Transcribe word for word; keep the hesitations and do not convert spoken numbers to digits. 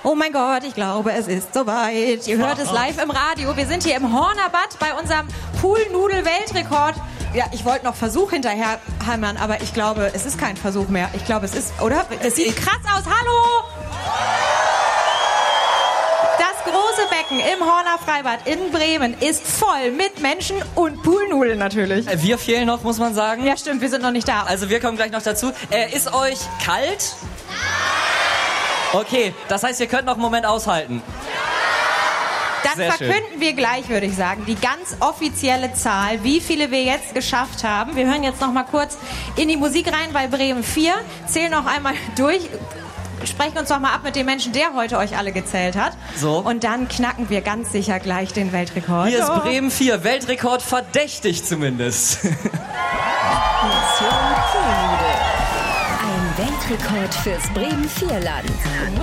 Oh mein Gott, ich glaube, es ist soweit. Ihr hört es live im Radio. Wir sind hier im Hornerbad bei unserem Poolnudel-Weltrekord. Ja, ich wollte noch Versuch hinterher hämmern, aber ich glaube, es ist kein Versuch mehr. Ich glaube, es ist, oder? Es sieht krass aus. Hallo! Das große Becken im Horner Freibad in Bremen ist voll mit Menschen und Poolnudeln natürlich. Wir fehlen noch, muss man sagen. Ja, stimmt, wir sind noch nicht da. Also wir kommen gleich noch dazu. Äh, ist euch kalt? Okay, das heißt, ihr könnt noch einen Moment aushalten. Dann Sehr verkünden schön. wir gleich, würde ich sagen, die ganz offizielle Zahl, wie viele wir jetzt geschafft haben. Wir hören jetzt noch mal kurz in die Musik rein bei Bremen vier, zählen noch einmal durch, sprechen uns noch mal ab mit dem Menschen, der heute euch alle gezählt hat. So. Und dann knacken wir ganz sicher gleich den Weltrekord. Hier ist Oh. Bremen vier, Weltrekord verdächtig zumindest. Mission Poolnudel. Ein Weltrekord fürs Bremen vier Land.